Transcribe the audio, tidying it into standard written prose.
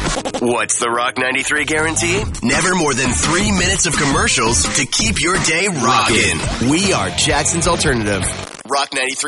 What's the Rock 93 guarantee? Never more than 3 minutes of commercials to keep your day rocking. We are Jackson's Alternative. Rock 93.